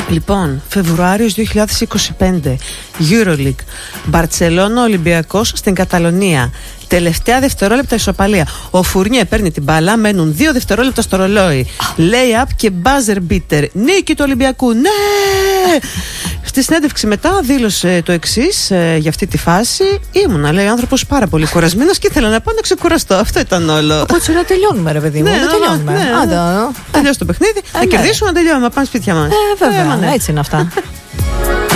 Λοιπόν, Φεβρουάριος 2025, EuroLeague, Μπαρτσελώνα Ολυμπιακός στην Καταλωνία. Τελευταία δευτερόλεπτα ισοπαλία. Ο Φουρνιέ παίρνει την μπάλα, μένουν 2 δευτερόλεπτα στο ρολόι. Lay-up και buzzer beater. Νίκη του Ολυμπιακού. Ναι! Στη συνέντευξη μετά δήλωσε το εξής για αυτή τη φάση. Ήμουνα, λέει ο άνθρωπος, πάρα πολύ κουρασμένος και ήθελα να πάω να ξεκουραστώ. Αυτό ήταν όλο. Οπότε να τελειώνουμε, ρε παιδί μου. Ναι, να τελειώνουμε. Τελειώσει το παιχνίδι. Να κερδίσουμε, να τελειώνουμε. Να πάμε σπίτια μας. Βέβαια, έτσι είναι αυτά.